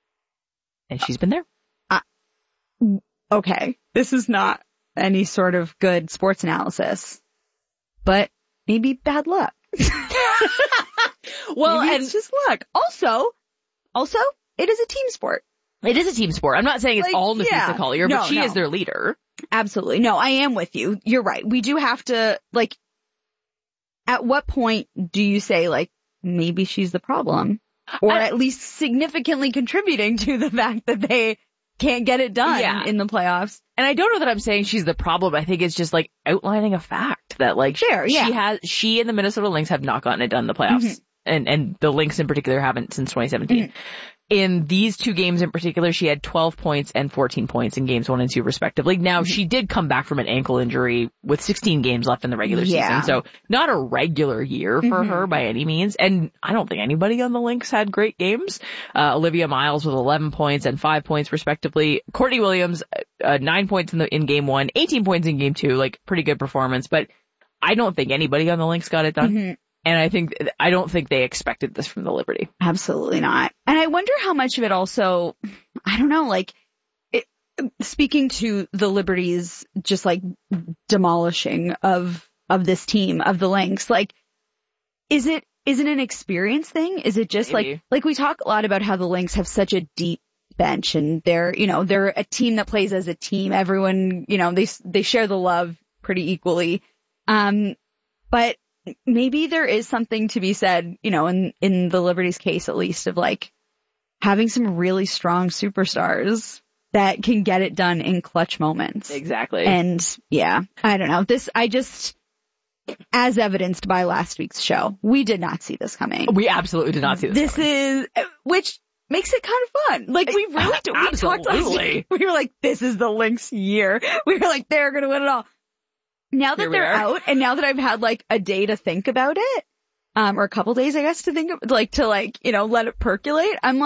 And she's been there. Uh, okay. This is not any sort of good sports analysis, but maybe bad luck. Well, maybe and it's just luck. Also, also, it is a team sport. It is a team sport. I'm not saying it's like, all Napheesa yeah. Collier, no, but she no. is their leader. Absolutely. No, I am with you. You're right. We do have to, like, at what point do you say, like, maybe she's the problem? Or I, at least significantly contributing to the fact that they can't get it done yeah. in the playoffs. And I don't know that I'm saying she's the problem. I think it's just like outlining a fact that like sure, yeah. she has, she and the Minnesota Lynx have not gotten it done in the playoffs. Mm-hmm. And, and the Lynx in particular haven't since twenty seventeen. Mm-hmm. In these two games in particular, she had twelve points and fourteen points in games one and two respectively. Now, mm-hmm. she did come back from an ankle injury with sixteen games left in the regular yeah. season. So not a regular year for mm-hmm. her by any means. And I don't think anybody on the Lynx had great games. Uh, Olivia Miles with eleven points and five points respectively. Courtney Williams, uh, nine points in the, in game one, eighteen points in game two, like pretty good performance. But I don't think anybody on the Lynx got it done. Mm-hmm. And I think, I don't think they expected this from the Liberty. Absolutely not. And I wonder how much of it also, I don't know, like, it, speaking to the Liberty's just like demolishing of, of this team, of the Lynx, like, is it, is it an experience thing? Is it just Maybe. like, like we talk a lot about how the Lynx have such a deep bench and they're, you know, they're a team that plays as a team. Everyone, you know, they, they share the love pretty equally. Um, but maybe there is something to be said, you know, in, in the Liberty's case, at least, of like having some really strong superstars that can get it done in clutch moments. Exactly. And yeah, I don't know. This, I just, as evidenced by last week's show, we did not see this coming. We absolutely did not see this This coming. is, which makes it kind of fun. Like we really, do, we talked last week. We were like, this is the Lynx year. We were like, they're going to win it all. Now that they're out, and now that I've had like a day to think about it, um, or a couple days, I guess, to think of, like, to like, you know, let it percolate, I'm like,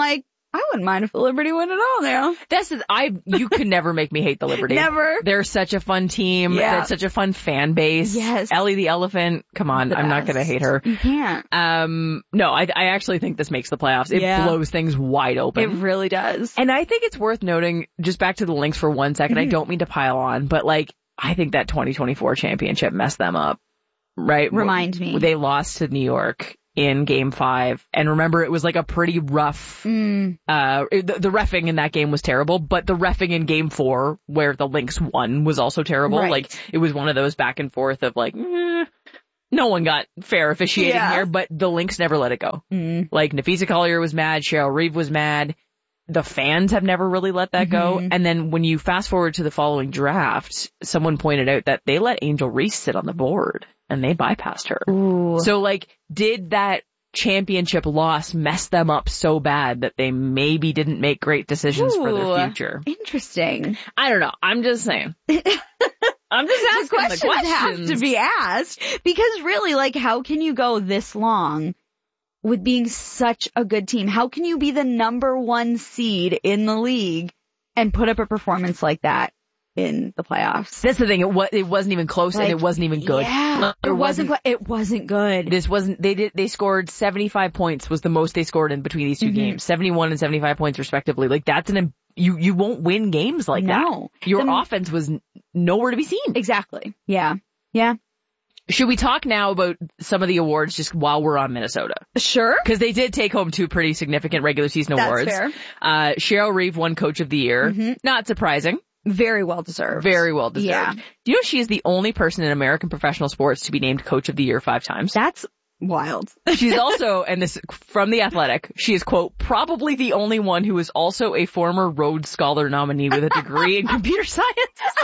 I wouldn't mind if the Liberty win it all now. This is, I, you could never make me hate the Liberty. Never. They're such a fun team. Yeah. They're such a fun fan base. Yes. Ellie the Elephant. Come on. The I'm not best. going to hate her. You can't. Um, no, I, I actually think this makes the playoffs. It Yeah. blows things wide open. It really does. And I think it's worth noting, just back to the Lynx for one second, Mm-hmm. I don't mean to pile on, but like, I think that twenty twenty-four championship messed them up. Right? Remind me. They lost to New York in game five. And remember, it was like a pretty rough, Mm. uh, the, the reffing in that game was terrible, but the reffing in game four, where the Lynx won, was also terrible. Right. Like, it was one of those back and forth of like, eh, no one got fair officiating Yeah. here, but the Lynx never let it go. Mm. Like, Nafisa Collier was mad, Cheryl Reeve was mad. The fans have never really let that go. Mhm. And then when you fast forward to the following draft, someone pointed out that they let Angel Reese sit on the board and they bypassed her. Ooh. So like, did that championship loss mess them up so bad that they maybe didn't make great decisions for Ooh. their future? Interesting. I don't know. I'm just saying. I'm just asking the questions, the questions. have to be asked because really, like, how can you go this long with being such a good team? How can you be the number one seed in the league and put up a performance like that in the playoffs? That's the thing. It was, it wasn't even close Like, and it wasn't even good. Yeah, Like, it wasn't. Go- it wasn't good. This wasn't, they did, they scored seventy-five points was the most they scored in between these two Mhm. games. seventy-one and seventy-five points respectively. Like that's an, you, you won't win games like No. that. Your The- offense was n- nowhere to be seen. Exactly. Yeah. Yeah. Should we talk now about some of the awards just while we're on Minnesota? Sure. Because they did take home two pretty significant regular season That's awards. fair. Uh, Cheryl Reeve won Coach of the Year. Mhm. Not surprising. Very well deserved. Very well deserved. Yeah. Do you know she is the only person in American professional sports to be named Coach of the Year five times? That's wild. She's also, and this from The Athletic, she is, quote, probably the only one who is also a former Rhodes Scholar nominee with a degree in computer science.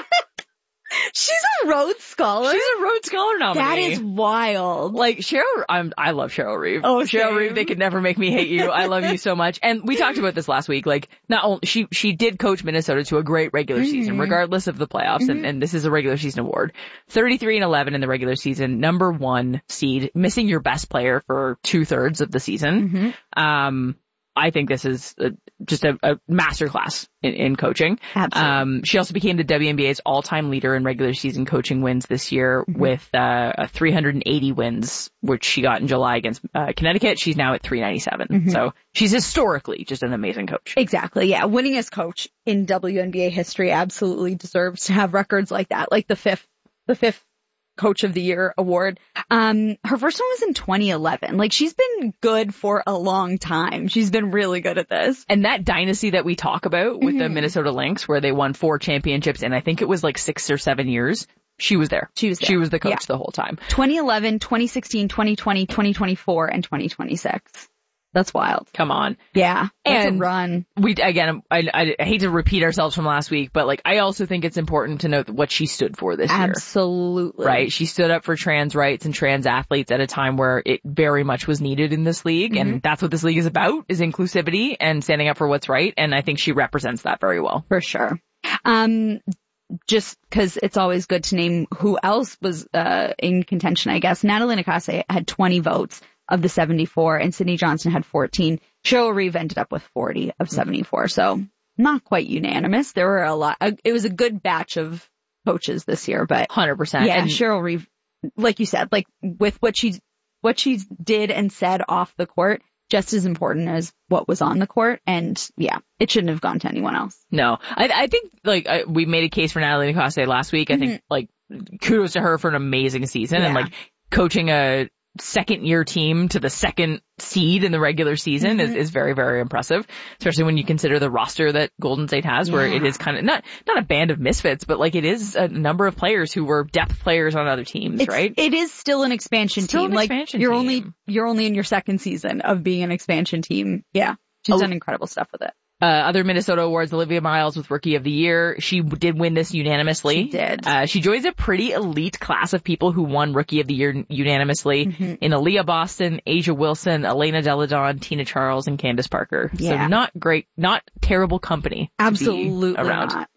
She's a Rhodes Scholar. She's a Rhodes Scholar nominee. That is wild. Like, Cheryl, I'm, I love Cheryl Reeve. Oh, Cheryl same. Reeve, they could never make me hate you. I love you so much. And we talked about this last week. Like, not only, she, she did coach Minnesota to a great regular Mm-hmm. season, regardless of the playoffs. Mm-hmm. And, and this is a regular season award. thirty-three and eleven in the regular season, number one seed, missing your best player for two thirds of the season. Mm-hmm. Um, I think this is a, just a, a masterclass in, in coaching. Absolutely. Um, she also became the W N B A's all-time leader in regular season coaching wins this year Mm-hmm. with uh, a three hundred eighty wins, which she got in July against uh, Connecticut. She's now at three ninety-seven. Mm-hmm. So she's historically just an amazing coach. Exactly. Yeah. Winningest coach in W N B A history absolutely deserves to have records like that. Like the fifth, the fifth Coach of the Year award. Um, her first one was in twenty eleven. Like she's been good for a long time. She's been really good at this. And that dynasty that we talk about with Mm-hmm. the Minnesota Lynx, where they won four championships and I think it was like six or seven years, she was there. She was there. She was the coach Yeah. the whole time. twenty eleven, twenty sixteen, twenty twenty, twenty twenty-four, and twenty twenty-six. That's wild. Come on. Yeah. That's And a run. We, again, I, I hate to repeat ourselves from last week, but like, I also think it's important to note what she stood for this year. Absolutely. Right? She stood up for trans rights and trans athletes at a time where it very much was needed in this league. Mm-hmm. And that's what this league is about, is inclusivity and standing up for what's right. And I think she represents that very well. For sure. Um, just cause it's always good to name who else was, uh, in contention, I guess. Natalie Nakase had twenty votes of the seventy-four and Sydney Johnson had fourteen. Cheryl Reeve ended up with forty of seventy-four. So not quite unanimous. There were a lot, it was a good batch of coaches this year, but one hundred percent. yeah, And Cheryl Reeve, like you said, like with what she, what she did and said off the court, just as important as what was on the court. And yeah, it shouldn't have gone to anyone else. no, I, I think like I, we made a case for Natalie Nakase last week. I Mm-hmm. think like kudos to her for an amazing season and Yeah. like coaching a second year team to the second seed in the regular season Mm-hmm. is, is very, very impressive, especially when you consider the roster that Golden State has, where Yeah. it is kind of not, not a band of misfits, but like it is a number of players who were depth players on other teams, It's, right? It is still an expansion Still team. an like expansion you're team. only, you're only in your second season of being an expansion team. Yeah. She's Oh. done incredible stuff with it. Uh, other Minnesota awards, Olivia Miles with Rookie of the Year. She did win this unanimously. She did. Uh, she joins a pretty elite class of people who won Rookie of the Year unanimously Mm-hmm. in Aaliyah Boston, Asia Wilson, Elena Deladon, Tina Charles, and Candace Parker. Yeah. So not great, not terrible company. to be Absolutely around. not.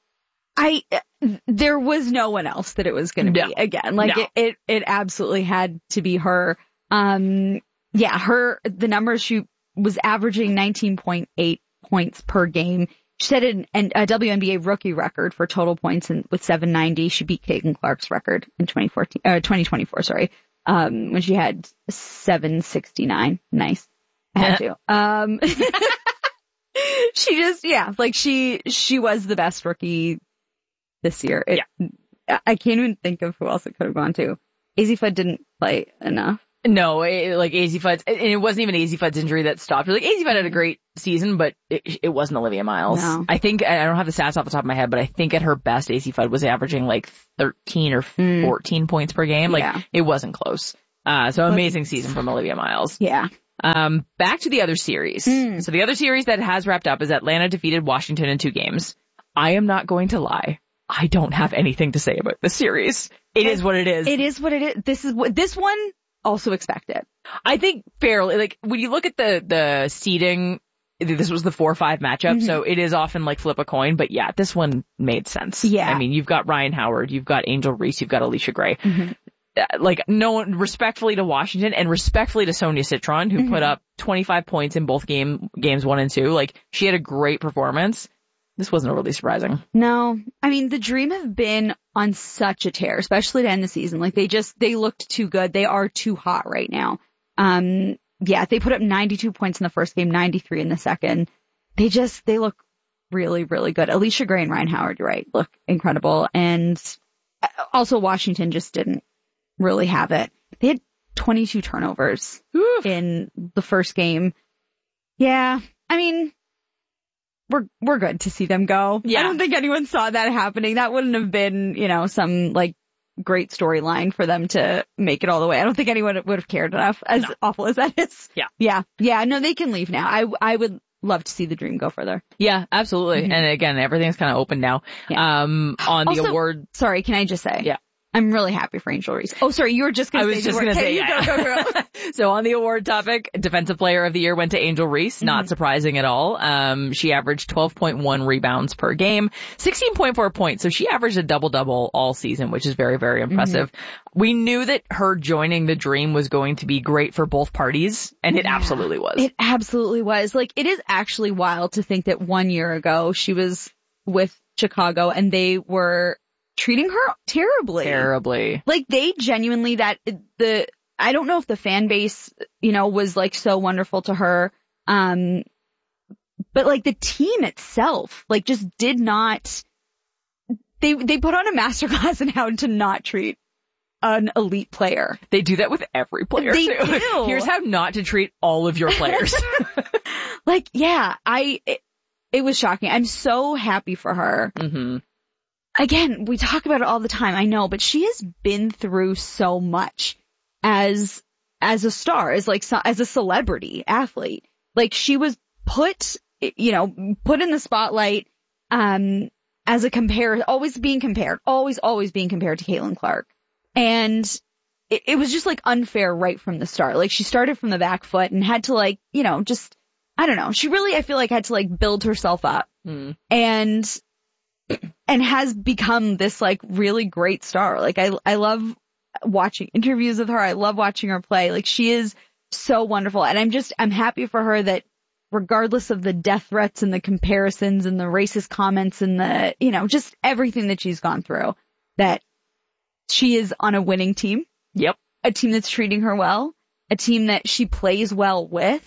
I, there was no one else that it was going to No. be again. Like No. it, it, it absolutely had to be her. Um, yeah, her, the numbers she was averaging nineteen point eight points per game. She set an, an, a W N B A rookie record for total points in, with seven ninety. She beat Caitlin Clark's record in twenty fourteen, uh, twenty twenty-four, sorry, um, when she had seven sixty-nine. Nice. I had to. Um, she just, yeah, like she, she was the best rookie this year. It, yeah. I can't even think of who else it could have gone to. Azzi Fudd didn't play enough. No, it, like Azzi Fudd's, and it wasn't even Azzi Fudd's injury that stopped her. Like Azzi Fudd had a great season, but it, it wasn't Olivia Miles. No. I think, I don't have the stats off the top of my head, but I think at her best, Azzi Fudd was averaging like thirteen or fourteen mm. points per game. Like yeah. it wasn't close. Uh, so amazing season from Olivia Miles. Yeah. Um, back to the other series. Mm. So the other series that has wrapped up is Atlanta defeated Washington in two games. I am not going to lie. I don't have anything to say about this series. It, it is what it is. It is what it is. This is what, this one also expected. I think fairly, like, when you look at the, the seeding, this was the four five matchup, mm-hmm. so it is often like flip a coin, but yeah, this one made sense. Yeah. I mean, you've got Ryan Howard, you've got Angel Reese, you've got Alicia Gray. Mm-hmm. Like, no one, respectfully to Washington and respectfully to Sonia Citron, who mm-hmm. put up twenty-five points in both game, games one and two. Like, she had a great performance. This wasn't really surprising. No. I mean, the Dream have been on such a tear, especially to end the season. Like, they just, they looked too good. They are too hot right now. Um, yeah, they put up ninety-two points in the first game, ninety-three in the second. They just, they look really, really good. Alicia Gray and Ryan Howard, you're right, look incredible. And also Washington just didn't really have it. They had twenty-two turnovers Oof. in the first game. Yeah, I mean, we're we're good to see them go. Yeah. I don't think anyone saw that happening. That wouldn't have been, you know, some like great storyline for them to make it all the way. I don't think anyone would have cared enough, as no. awful as that is. Yeah. Yeah. Yeah. No, they can leave now. I I would love to see the Dream go further. Yeah, absolutely. Mm-hmm. And again, everything's kind of open now. Yeah. Um, on also, the award. Sorry, can I just say? Yeah. I'm really happy for Angel Reese. Oh, sorry, you were just going to say. I was just going to say, yeah. Go, go, go. So on the award topic, Defensive Player of the Year went to Angel Reese. Mm-hmm. Not surprising at all. Um, she averaged twelve point one rebounds per game, sixteen point four points. So she averaged a double-double all season, which is very, very impressive. Mm-hmm. We knew that her joining the Dream was going to be great for both parties, and it yeah. absolutely was. It absolutely was. Like, it is actually wild to think that one year ago she was with Chicago and they were treating her terribly. Terribly. Like, they genuinely, that, the, I don't know if the fan base, you know, was like so wonderful to her. Um, but like the team itself, like just did not, they, they put on a masterclass in how to not treat an elite player. They do that with every player. They too. do. Here's how not to treat all of your players. Like, yeah, I, it, it was shocking. I'm so happy for her. Mm-hmm. Again, we talk about it all the time, I know, but she has been through so much as, as a star, as like, as a celebrity athlete. Like, she was put, you know, put in the spotlight, um, as a compare, always being compared, always, always being compared to Caitlin Clark. And it, it was just like unfair right from the start. Like, she started from the back foot and had to like, you know, just, I don't know. She really, I feel like, had to like build herself up. Mm. And, and has become this like really great star. Like, I, I love watching interviews with her. I love watching her play. Like, she is so wonderful. And I'm just, I'm happy for her that regardless of the death threats and the comparisons and the racist comments and the, you know, just everything that she's gone through, that she is on a winning team. Yep. A team that's treating her well, a team that she plays well with.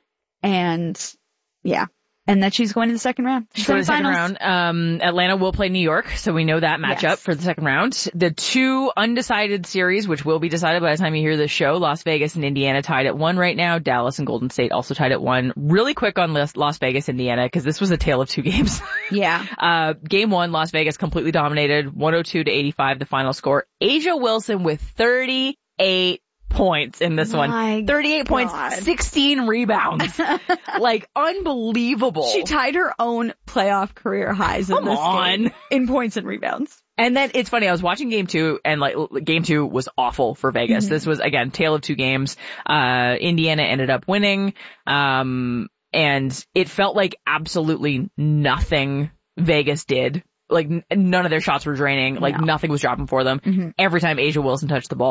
And yeah. And that she's going to the second round. She's going to the second round. Um, Atlanta will play New York, so we know that matchup yes. for the second round. The two undecided series, which will be decided by the time you hear this show, Las Vegas and Indiana tied at one right now. Dallas and Golden State also tied at one. Really quick on Las Vegas, Indiana, because this was a tale of two games. Yeah. uh, game one, Las Vegas completely dominated, one oh two to eighty-five, the final score. Asia Wilson with thirty-eight points in this My one. thirty-eight God. points, sixteen rebounds. Like, unbelievable. She tied her own playoff career highs Come in this on. game in points and rebounds. And then it's funny, I was watching game two and like game two was awful for Vegas. Mm-hmm. This was again, tale of two games. Uh, Indiana ended up winning. Um, and it felt like absolutely nothing Vegas did. Like n- none of their shots were draining. Like no. nothing was dropping for them. Mm-hmm. Every time Asia Wilson touched the ball,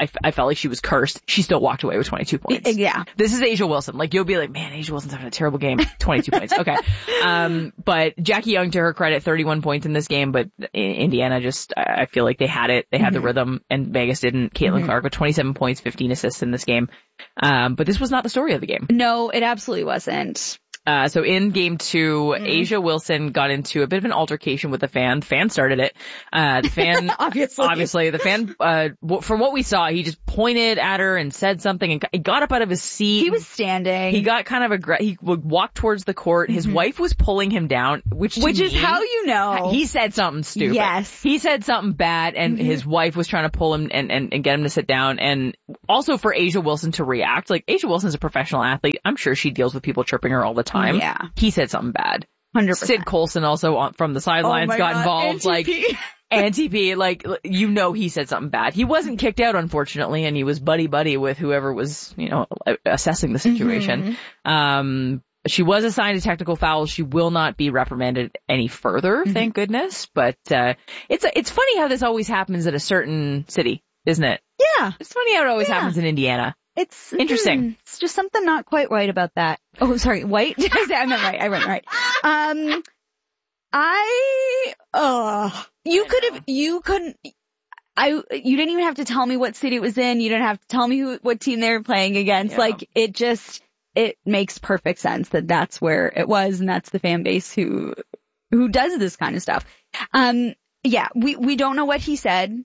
I, I felt like she was cursed. She still walked away with twenty-two points. Yeah. This is A'ja Wilson. Like, you'll be like, man, A'ja Wilson's having a terrible game. twenty-two points. Okay. Um, but Jackie Young, to her credit, thirty-one points in this game, but Indiana just, I feel like they had it. They had mm-hmm. the rhythm, and Vegas didn't. Caitlin mm-hmm. Clark with twenty-seven points, fifteen assists in this game. Um, but this was not the story of the game. No, it absolutely wasn't. Uh, so in game two, mm. A'ja Wilson got into a bit of an altercation with the fan. The fan started it. Uh, the fan, obviously, obviously, the fan, uh, w- from what we saw, he just pointed at her and said something, and he got up out of his seat. He was standing. He got kind of aggressive. He would walk towards the court. His mm-hmm. wife was pulling him down, which to which me, is how you know he said something stupid. Yes, he said something bad, and mm-hmm. his wife was trying to pull him and, and and get him to sit down. And also for A'ja Wilson to react, like A'ja Wilson's a professional athlete. I'm sure she deals with people chirping her all the time. Yeah. He said something bad. one hundred percent. Sid Colson also on, from the sidelines oh got God. involved. N T P. Like, N T P, like, you know he said something bad. He wasn't kicked out, unfortunately, and he was buddy-buddy with whoever was, you know, assessing the situation. Mm-hmm. Um, she was assigned a technical foul. She will not be reprimanded any further, mm-hmm. thank goodness. But, uh, it's, a, it's funny how this always happens at a certain city, isn't it? Yeah. It's funny how it always yeah. happens in Indiana. It's interesting. Mm, it's just something not quite right about that. Oh, sorry, white? Did I say I meant right? I meant right. Um, I, uh, you could have, you couldn't, I, you didn't even have to tell me what city it was in. You didn't have to tell me who, what team they were playing against. Yeah. Like, it just, it makes perfect sense that that's where it was, and that's the fan base who, who does this kind of stuff. Um, yeah, we, we don't know what he said.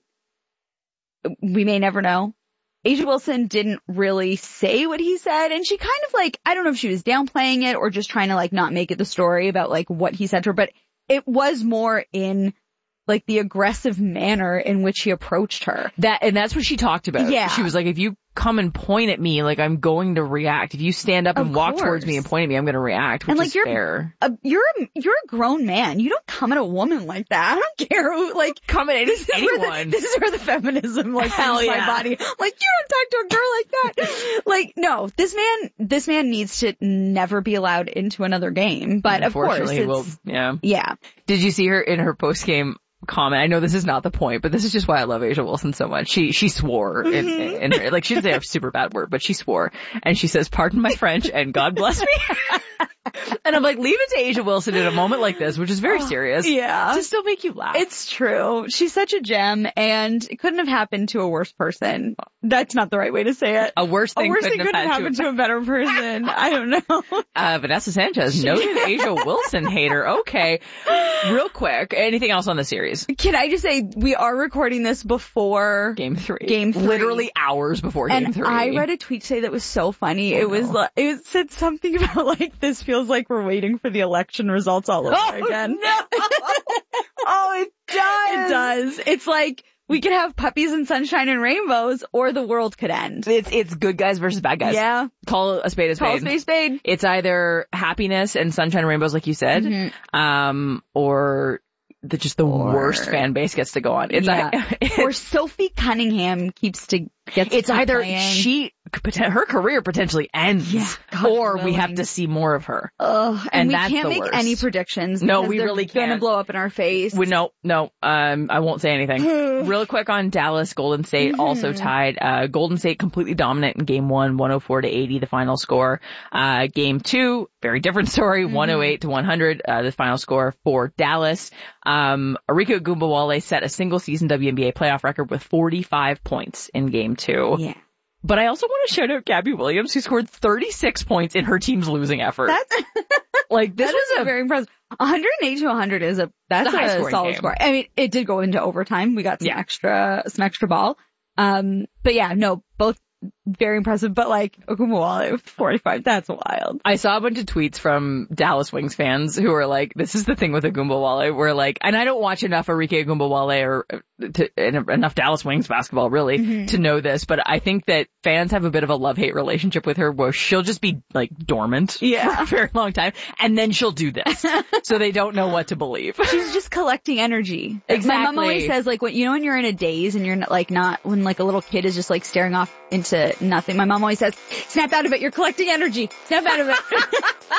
We may never know. A'ja Wilson didn't really say what he said, and she kind of like, I don't know if she was downplaying it or just trying to like not make it the story about like what he said to her, but it was more in like the aggressive manner in which he approached her. That, and that's what she talked about. Yeah. She was like, if you come and point at me, like, I'm going to react. If you stand up and of walk course. towards me and point at me, I'm going to react, which and like is you're, fair. A, you're, a, you're a grown man. You don't come at a woman like that. I don't care who, like, come at any, this anyone. The, this is where the feminism, like, Hell leaves yeah. my body. Like, you don't talk to a girl like that. Like, no, this man, this man needs to never be allowed into another game. But of course, it's, will, yeah. Yeah. Did you see her in her post game comment? I know this is not the point, but this is just why I love A'ja Wilson so much. She she swore in, Mm-hmm. in, in her, like, she didn't say a super bad word, but she swore, and she says, "Pardon my French, and God bless me." And I'm like, leave it to A'ja Wilson in a moment like this, which is very serious. Yeah. To still make you laugh. It's true. She's such a gem, and it couldn't have happened to a worse person. That's not the right way to say it. A worse thing, a worse couldn't, thing couldn't have happened to a, to a better person. I don't know. Uh, Vanessa Sanchez, noted A'ja Wilson hater. Okay. Real quick, anything else on the series? Can I just say, we are recording this before game three. Game three. Literally hours before game and three. I read a tweet today that was so funny. Oh, it was no. like, it said something about like, this feels like we're waiting for the election results all over oh, again. No. Oh, it does. It does. It's like, we could have puppies and sunshine and rainbows, or the world could end. It's it's good guys versus bad guys. Yeah. Call a spade a spade. Call a spade a spade. It's either happiness and sunshine and rainbows, like you said, mm-hmm. um, or the just the or, worst fan base gets to go on. It's yeah. like, or Sophie Cunningham keeps to get. It's to either playing. she her career potentially ends, yeah, or willing. we have to see more of her. Ugh, and, and we that's can't the make worst. any predictions. No, we they're really gonna can't. blow up in our face. We, no, no, um, I won't say anything. Real quick on Dallas, Golden State Mm-hmm. also tied. Uh, Golden State completely dominant in game one, one oh four to eighty, the final score. Uh, game two, very different story, mm-hmm. one oh eight to one hundred, uh, the final score for Dallas. Um, Arike Ogunbowale set a single season W N B A playoff record with forty-five points in game two. Yeah. But I also want to shout out Gabby Williams, who scored thirty-six points in her team's losing effort. That's like this that was is a very impressive. one oh eight to one hundred is a that's a, high a solid game. score. I mean, it did go into overtime. We got some yeah. extra some extra ball. Um, but yeah, no, both very impressive. But like Ogunbowale, forty-five, that's wild. I saw a bunch of tweets from Dallas Wings fans who were like, "This is the thing with Ogunbowale." We're like, and I don't watch enough Arike Ogunbowale or to, enough Dallas Wings basketball really mm-hmm. to know this, but I think that fans have a bit of a love-hate relationship with her, where she'll just be like dormant yeah. for a very long time, and then she'll do this, so they don't know what to believe. She's just collecting energy. Exactly. My mom always says, like, when you know when you're in a daze and you're not, like not when like a little kid is just like staring off into nothing. My mom always says, "Snap out of it. You're collecting energy. Snap out of it."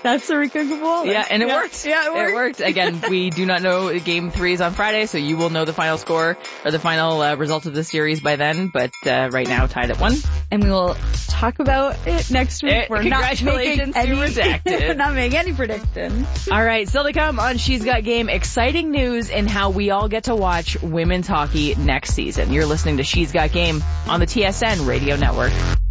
That's the Rico Ball. Yeah, and it yeah. worked. Yeah, it worked. It worked. Again, we do not know game three is on Friday, so you will know the final score or the final uh, result of the series by then, but uh, right now tied at one. And we will talk about it next week. It, We're congratulations not making to any, Redacted. We're not making any predictions. All right, still to come on She's Got Game, exciting news in how we all get to watch women's hockey next season. You're listening to She's Got Game on the T S N Radio Network.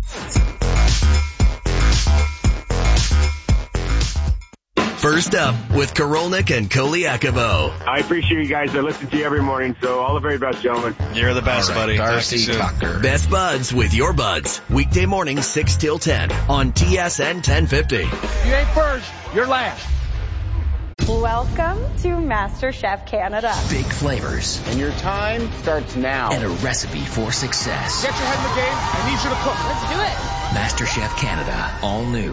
First up with Korolnik and Koliakovo. I appreciate you guys. I listen to you every morning, so all the very best, gentlemen. You're the best, right, buddy. Darcy Tucker. Best Buds with your buds. Weekday morning, six till ten on T S N ten fifty. You ain't first, you're last. Welcome to MasterChef Canada. Big flavors. And your time starts now. And a recipe for success. Get your head in the game. I need you to cook. Let's do it. MasterChef Canada. All new.